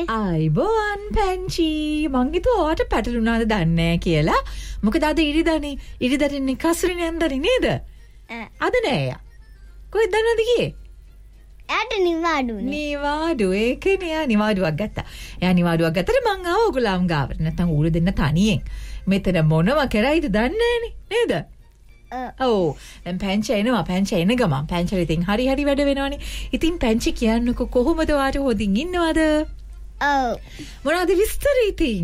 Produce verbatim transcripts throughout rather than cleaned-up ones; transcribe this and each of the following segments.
අයිබෝන් පැංචි මං හිතුවා ඔයාට පැටලුණාද දන්නේ නැහැ කියලා. මොකද අද ඉරිදානේ ඉරිදානේ කසුරිනේ අන්දරේ නේද? අද නෑ යා. කොහෙද දන්නවද ගියේ? එයාට නිවාඩුනේ. නිවාඩු ඒකනේ යා නිවාඩුවක් ගත්තා. එයා නිවාඩුවක් ගත්තට මං ආව ඔයගොල්ලන් ගාවට. නැත්තම් ඌරු දෙන්න තනියෙන්. මෙතන මොනව කරයිද දන්නේ නේද? ඔව් දැන් පැංචි එනවා පැංචි එන ගමන් පැංචි ඉතින් හරි හරි වැඩ වෙනවනේ. ඉතින් පැංචි කියන්නකෝ කොහොමද ඔයාට හොදින් ඉන්නවද? ඔව් මොනවද විස්තර ඉතින්?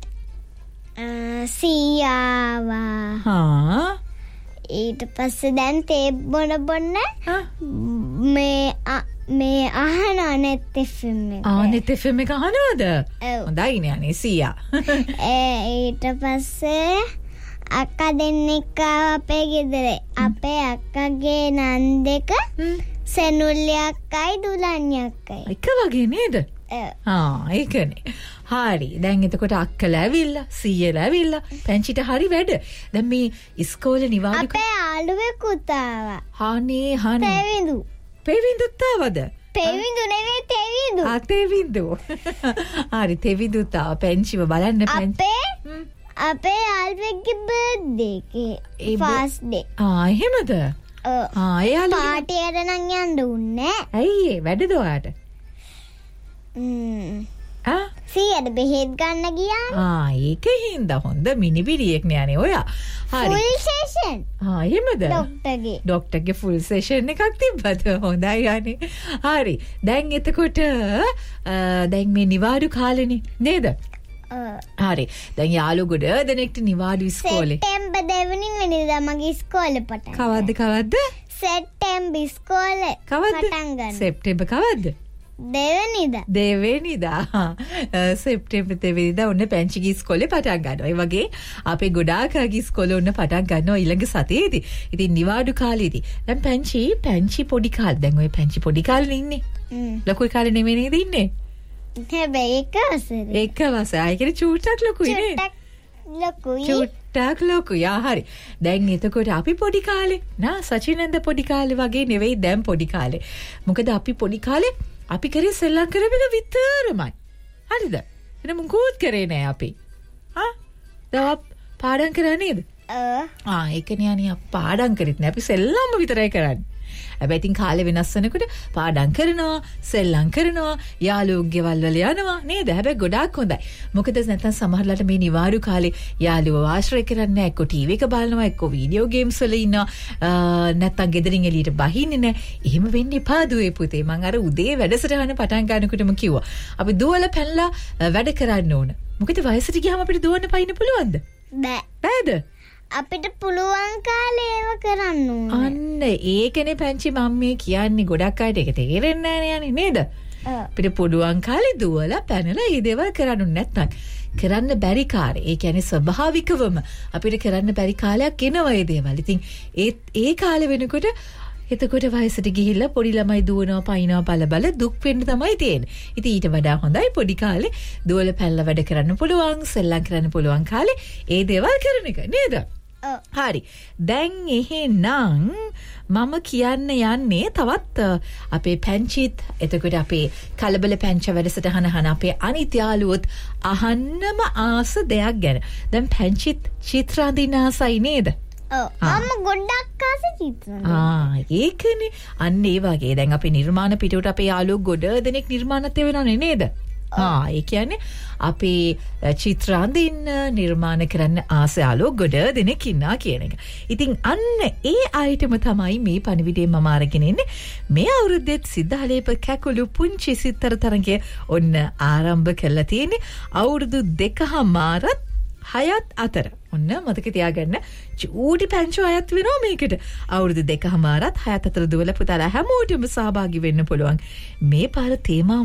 සීයාවා. හා ඊට පස්සේ දැන් තේ බොන බොන්න මේ මේ අහන net fm එක. ආ net fm එක අහනවද? ඔව් හොඳයිනේ අනේ සීයා. ඒ ඊට පස්සේ අක්කා දෙන්නෙක් අපේ ගෙදර. අපේ අක්කගේ නන් දෙක සෙනුල්ලි අක්කයි දුලන්‍ය අක්කයි. එක වගේ නේද? ආ ඒකනේ. හරි දැන් එතකොට අක්කලා ඇවිල්ලා සීයලා ඇවිල්ලා පැංචිට හරි වැඩ. දැන් මේ ඉස්කෝලේ නිවාඩු අපේ යාළුවෙකුත් ආවා. හානේ හානේ. තෙවිඳු. පෙවිඳුත් ආවද? තෙවිඳු නෙවෙයි තෙවිඳු. ආ තෙවිඳු. හරි තෙවිඳුත් ආවා පැංචිව බලන්න පැංචි. අපේ අපේ යාළුවෙක්ගේ බර්ත්ඩේ එකේ ෆාස්ට් ඩේ. ආ එහෙමද? ආ එයාලා පාටියට නම් යන්න උන්නේ. ඇයි ඒ වැඩද ඔයාට? ම්ම් ආ සීයට බෙහෙත් ගන්න ගියා. ආ ඒකෙන්ද හොඳ මිනිබිරියෙක් නේ ඔයා. හරි. Full session. ආ එහෙමද? ડોක්ටර්ගේ. ડોක්ටර්ගේ ෆුල් සෙෂන් එකක් තිබ්බද? හොඳයි අනේ. හරි. දැන් එතකොට දැන් මේ නිවාඩු කාලෙනේ නේද? හරි. දැන් යාළුවෝ ගොඩ දෙනෙක්ට නිවාඩු ඉස්කෝලේ. සෙප්තැම්බර් දෙවෙනි වෙනිදා මගේ ඉස්කෝලේ පටන්. කවද්ද කවද්ද? සෙප්තැම්බර් ඉස්කෝලේ පටන් ගන්න. සෙප්තැම්බර් කවද්ද? දෙවෙනිදා. දෙවෙනිදා. සෙප්තැම්බර් දෙවෙනිදා ඔන්න පැංචිගේ ඉස්කෝලේ පටන් ගන්නවා. ඒ වගේ අපේ ගොඩාක් අයගේ ඉස්කෝලේ ඔන්න පටන් ගන්නවා ඊළඟ සතියේදී. ඉතින් නිවාඩු කාලේදී. දැන් පැංචි පැංචි පොඩි කාලේ දැන් ඔය පැංචි පොඩි කාලේ ඉන්නේ. ලොකු කාලේ නෙමෙයි නේද ඉන්නේ? හැබැයි එක වසරේ. එක වසරේ. ආයි කියන්නේ චූට්ටක් ලොකුයි නේ. චූට්ටක් ලොකුයි. චූට්ටක් ලොකුයි. ආ හරි. දැන් එතකොට අපි පොඩි කාලේ නා සචිනන්ද පොඩි කාලේ වගේ නෙවෙයි දැන් පොඩි කාලේ. මොකද අපි පොඩි කාලේ අපි කරේ සෙල්ලම් කරපු එක විතරමයි. හරිද? එන මුකුත් කරේ නෑ අපි. හා? දැන් පාඩම් කරා නේද? ආ ඒකනේ අනියා පාඩම් කරෙත් නෑ අපි සෙල්ලම්ම විතරයි කරන්නේ. හැබැයි ඉතින් කාලේ වෙනස් වෙනකොට පාඩම් කරනවා, සෙල්ලම් කරනවා, යාළුවෝ ගෙවල් වල යනවා නේද? හැබැයි ගොඩාක් හොඳයි. මොකද නැත්තම් සමහරලාට මේ නිවාඩු කාලේ යාළුවෝ ආශ්‍රය කරන්නේ නැහැ. එක්ක ටීවී එක බලනවා, එක්ක වීඩියෝ ගේම්ස් වල ඉන්නවා. නැත්තම් ගෙදරින් එළියට බහින්නේ නැහැ. එහෙම වෙන්න එපා දුවේ පුතේ. මං අර උදේ වැඩසටහන පටන් ගන්නකොටම කිව්වා. අපි දුවලා පැනලා වැඩ කරන්න ඕන. මොකද වයසට ගියාම අපිට දුවන්න පයින්න පුළුවන්ද? බෑ. බෑද? අපිට පුළුවන් කාලේ ඒව කරන්න ඕනේ. අන්න ඒකනේ පැංචි මම්මේ කියන්නේ ගොඩක් අයට ඒක තේරෙන්නේ නැහැ නේද? අපිට පුළුවන් කාලේ දුවලා පැනලා මේ දේවල් කරන්න නැත්නම් කරන්න බැරි කාර්ය. ඒ කියන්නේ ස්වභාවිකවම අපිට කරන්න බැරි කාලයක් එනවා මේ දේවල්. ඉතින් ඒ ඒ කාලේ වෙනකොට එතකොට වයසට ගිහිල්ලා පොඩි ළමයි දුවනවා පයින්නවා බල බල දුක් වෙන්න තමයි තියෙන්නේ. ඉතින් ඊට වඩා හොඳයි පොඩි කාලේ දුවල පැනලා වැඩ කරන්න පුළුවන්, සෙල්ලම් කරන්න පුළුවන් කාලේ ඒ දේවල් කරන එක නේද? හරි. දැන් එහෙනම් මම කියන්න යන්නේ තවත් අපේ පැංචිත් එතකොට අපේ කලබල පැංච වැඩසටහන අහන අපේ අනිත් යාළුවොත් අහන්නම ආස දෙයක් ගැන. දැන් පැංචිත් චිත්‍ර අඳින්න ආසයි නේද? ඔව්. මම ගොඩක් ආස චිත්‍ර අඳින්න. ආ ඒකනේ. අන්න ඒ වගේ දැන් අපේ නිර්මාණ පිටුවට අපේ යාළුවෝ ගොඩ දෙනෙක් නිර්මාණත් වෙනවනේ නේද? ආ ඒ කියන්නේ අපේ චිත්‍ර අඳින්න නිර්මාණ කරන්න ආස යාළුවෝ ගොඩ දෙනෙක් ඉන්නා කියන එක. ඉතින් අන්න ඒ අයිටම තමයි මේ පණිවිඩේ මම අරගෙන ඉන්නේ. මේ අවුරුද්දෙත් සිද්ධාලේප කැකුළු පුංචි සිත්තර තරඟය ඔන්න ආරම්භ කරලා තියෙන්නේ. අවුරුදු දෙකමාරත් හයත් අතර. ඔන්න මතක තියාගන්න චූටි පැංචු අයත් වෙනවා මේකට. අවුරුදු දෙකමාරත් හයත් අතර දුවලා පුතාලා හැමෝටම සහභාගී වෙන්න පුළුවන්. මේ පාර තේමා